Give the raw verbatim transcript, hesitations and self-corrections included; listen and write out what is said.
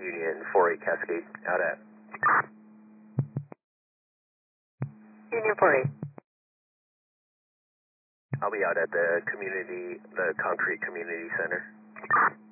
Union four eight Cascade, out at. Union four eight. I'll be out at the community, the Concrete Community Center.